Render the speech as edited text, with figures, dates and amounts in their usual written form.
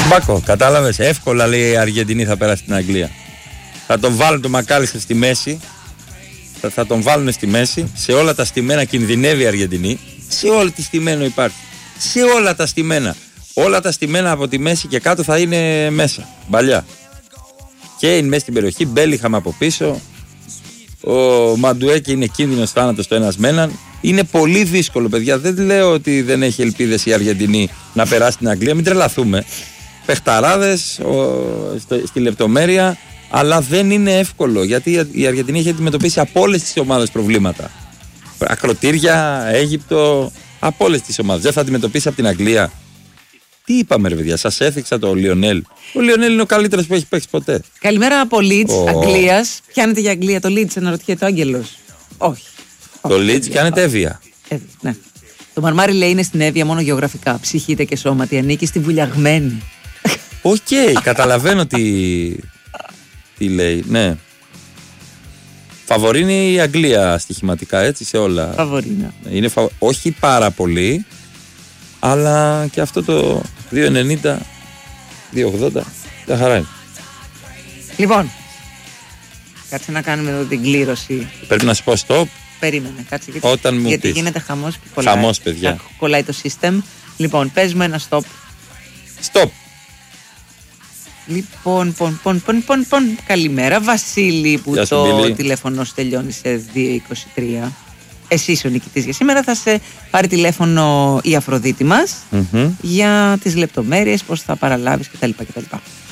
Μπάκο, κατάλαβες. Εύκολα λέει η Αργεντινή θα περάσει στην Αγγλία. Θα τον βάλουν το Μακάλιστερ στη μέση. Θα τον βάλουν στη μέση. Σε όλα τα στημένα κινδυνεύει η Αργεντινή. Σε όλα τη στημένο υπάρχει. Σε όλα τα στημένα. Όλα τα στημένα από τη μέση και κάτω θα είναι μέσα. Μπαλιά. Και είναι μέσα στην περιοχή. Μπέλιχαμ από πίσω. Ο Μαντουέκη είναι κίνδυνος θάνατος το ένας με έναν. Είναι πολύ δύσκολο, παιδιά. Δεν λέω ότι δεν έχει ελπίδες η Αργεντινή να περάσει στην Αγγλία. Μην τρελαθούμε. Παιχταράδες στη λεπτομέρεια. Αλλά δεν είναι εύκολο, γιατί η Αργεντινή έχει αντιμετωπίσει από όλες τις ομάδες προβλήματα. Ακροτήρια, Αίγυπτο, από όλες τις ομάδες. Δεν θα αντιμετωπίσει από την Αγγλία. Τι είπαμε, ρε παιδιά, σας έθιξα το Λιονέλ. Ο Λιονέλ είναι ο καλύτερος που έχει παίξει ποτέ. Καλημέρα από Λίτς, Αγγλίας. Πιάνετε για Αγγλία το Λίτς, αναρωτιέται ο Άγγελος. Όχι. Το Λίτς πιάνετε Εύβοια. Ναι. Το Μαρμάρι λέει είναι στην Εύβοια μόνο γεωγραφικά. Ψυχήτε και σώματι, ανήκει στη Βουλιαγμένη. Οκ, καταλαβαίνω τι λέει, ναι. Φαβορεί είναι η Αγγλία στοιχηματικά, έτσι, σε όλα. Φαβορίνα. Είναι όχι πάρα πολύ, αλλά και αυτό το 2,90, 2,80, τα χαρά είναι. Λοιπόν, κάτσε να κάνουμε εδώ την κλήρωση. Πρέπει να σου πω stop. Περίμενε, κάτσε γιατί γίνεται χαμός και κολλάει. Χαμός, παιδιά. Κολλάει το system. Λοιπόν, παίζουμε ένα stop. Stop. Λοιπόν, καλημέρα Βασίλη, που το τηλέφωνο σου τελειώνει σε 223. Εσύ είσαι ο νικητής για σήμερα. Θα σε πάρει τηλέφωνο η Αφροδίτη μας για τις λεπτομέρειες, πώς θα παραλάβεις κτλ.